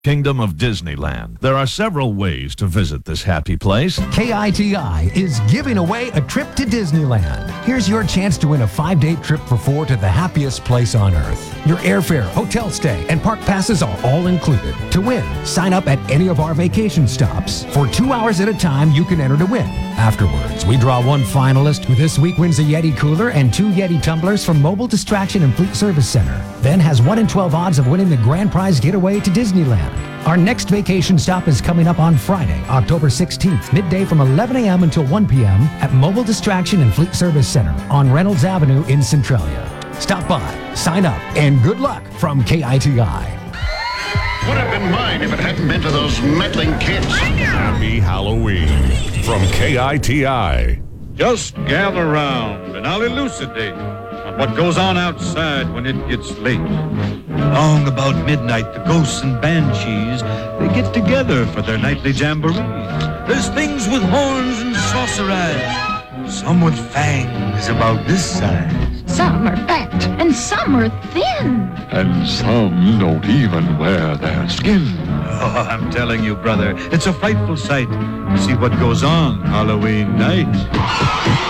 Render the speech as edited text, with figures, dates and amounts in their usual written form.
Kingdom of Disneyland. There are several ways to visit this happy place. KITI is giving away a trip to Disneyland. Here's your chance to win a 5-day trip for 4 to the happiest place on earth. Your airfare, hotel stay, and park passes are all included. To win, sign up at any of our vacation stops. For 2 hours at a time, you can enter to win. Afterwards, we draw one finalist who this week wins a Yeti cooler and 2 Yeti tumblers from Mobile Distraction and Fleet Service Center. Then has 1 in 12 odds of winning the grand prize getaway to Disneyland. Our next vacation stop is coming up on Friday, October 16th, midday from 11 a.m. until 1 p.m. at Mobile Distraction and Fleet Service Center on Reynolds Avenue in Centralia. Stop by, sign up, and good luck from KITI. Would have been mine if it hadn't been for those meddling kids. Happy Halloween from KITI. Just gather round and I'll elucidate on what goes on outside when it gets late. Long about midnight, the ghosts and banshees, they get together for their nightly jamborees. There's things with horns and saucer eyes, some with fangs about this size. Some are fat and some are thin. And some don't even wear their skin. Oh, I'm telling you, brother, it's a frightful sight to see what goes on Halloween night.